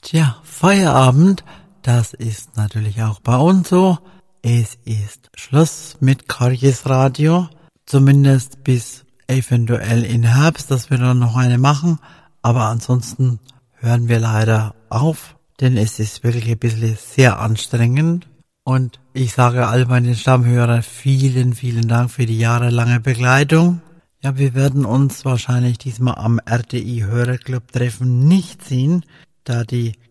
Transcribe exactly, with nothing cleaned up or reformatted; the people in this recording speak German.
Tja, Feierabend, das ist natürlich auch bei uns so. Es ist Schluss mit Karies Radio, zumindest bis eventuell in Herbst, dass wir dann noch eine machen. Aber ansonsten hören wir leider auf, denn es ist wirklich ein bisschen sehr anstrengend. Und ich sage all meinen Stammhörern vielen, vielen Dank für die jahrelange Begleitung. Ja, wir werden uns wahrscheinlich diesmal am R T I Hörerclub Treffen nicht sehen, da die